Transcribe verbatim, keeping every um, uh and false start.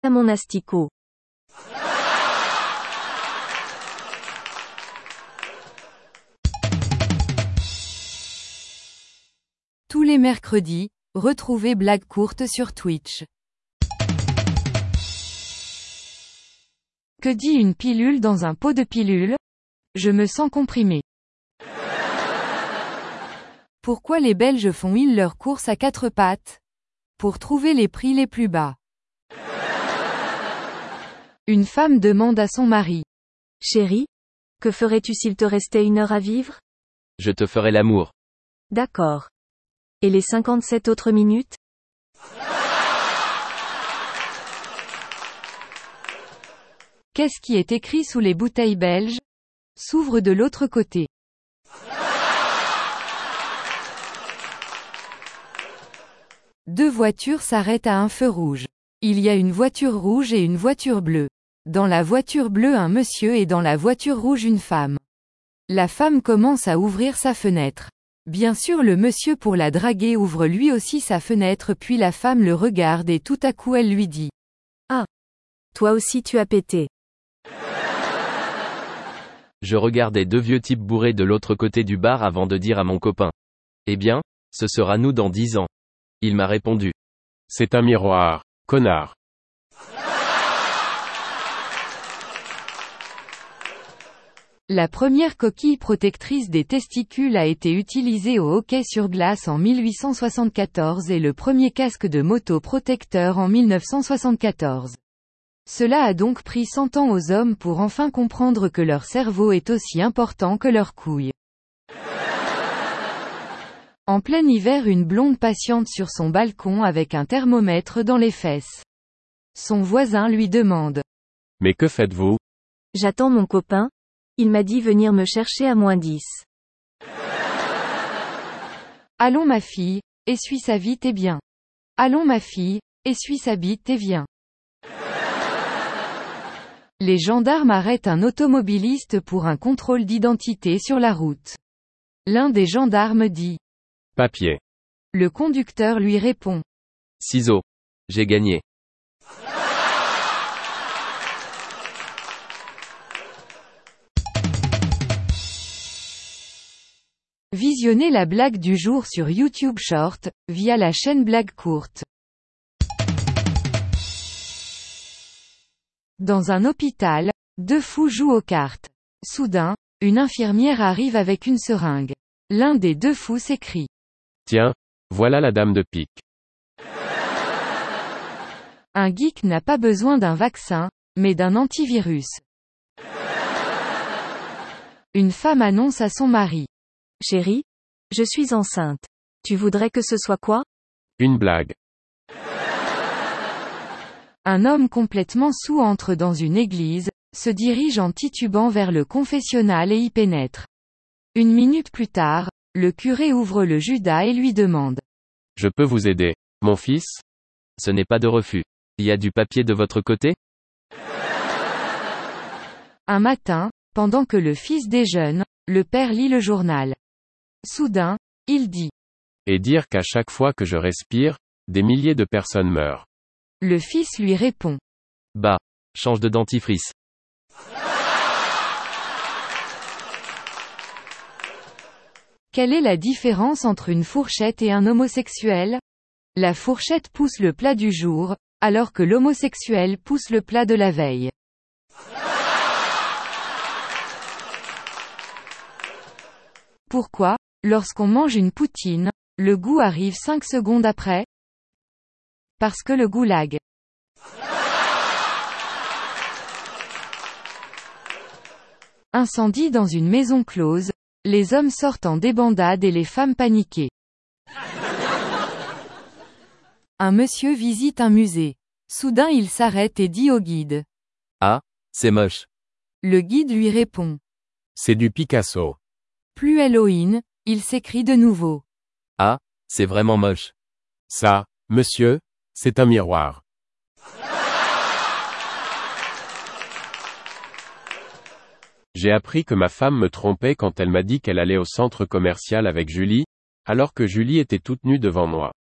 À mon asticot. Tous les mercredis, retrouvez Blague courte sur Twitch. Que dit une pilule dans un pot de pilule? Je me sens comprimé. Pourquoi les Belges font-ils leurs courses à quatre pattes? Pour trouver les prix les plus bas. Une femme demande à son mari. Chérie, que ferais-tu s'il te restait une heure à vivre? Je te ferai l'amour. D'accord. Et les cinquante-sept autres minutes? Qu'est-ce qui est écrit sous les bouteilles belges? S'ouvre de l'autre côté. Deux voitures s'arrêtent à un feu rouge. Il y a une voiture rouge et une voiture bleue. Dans la voiture bleue un monsieur et dans la voiture rouge une femme. La femme commence à ouvrir sa fenêtre. Bien sûr le monsieur pour la draguer ouvre lui aussi sa fenêtre puis la femme le regarde et tout à coup elle lui dit. Ah. Toi aussi tu as pété. Je regardais deux vieux types bourrés de l'autre côté du bar avant de dire à mon copain. Eh bien, ce sera nous dans dix ans. Il m'a répondu. C'est un miroir, connard. La première coquille protectrice des testicules a été utilisée au hockey sur glace en mille huit cent soixante-quatorze et le premier casque de moto protecteur en mille neuf cent soixante-quatorze. Cela a donc pris cent ans aux hommes pour enfin comprendre que leur cerveau est aussi important que leurs couilles. En plein hiver une blonde patiente sur son balcon avec un thermomètre dans les fesses. Son voisin lui demande. Mais que faites-vous? J'attends mon copain. Il m'a dit venir me chercher à moins dix. Allons ma fille, essuie sa bite et bien. Allons ma fille, essuie sa bite et viens. Les gendarmes arrêtent un automobiliste pour un contrôle d'identité sur la route. L'un des gendarmes dit. Papier. Le conducteur lui répond. Ciseaux. J'ai gagné. Visionnez la blague du jour sur YouTube Short, via la chaîne Blague courte. Dans un hôpital, deux fous jouent aux cartes. Soudain, une infirmière arrive avec une seringue. L'un des deux fous s'écrie. Tiens, voilà la dame de pique. Un geek n'a pas besoin d'un vaccin, mais d'un antivirus. Une femme annonce à son mari. Chérie, je suis enceinte. Tu voudrais que ce soit quoi? Une blague. Un homme complètement saoul entre dans une église, se dirige en titubant vers le confessionnal et y pénètre. Une minute plus tard, le curé ouvre le Judas et lui demande. Je peux vous aider, mon fils? Ce n'est pas de refus. Il y a du papier de votre côté? Un matin, pendant que le fils déjeune, le père lit le journal. Soudain, il dit. Et dire qu'à chaque fois que je respire, des milliers de personnes meurent. Le fils lui répond. Bah, change de dentifrice. Quelle est la différence entre une fourchette et un homosexuel? La fourchette pousse le plat du jour, alors que l'homosexuel pousse le plat de la veille. Pourquoi, lorsqu'on mange une poutine, le goût arrive cinq secondes après? Parce que le goulag. Incendie dans une maison close, les hommes sortent en débandade et les femmes paniquées. Un monsieur visite un musée. Soudain il s'arrête et dit au guide. Ah, c'est moche. Le guide lui répond. C'est du Picasso. Plus Halloween, il s'écrie de nouveau. Ah, c'est vraiment moche. Ça, monsieur, c'est un miroir. J'ai appris que ma femme me trompait quand elle m'a dit qu'elle allait au centre commercial avec Julie, alors que Julie était toute nue devant moi.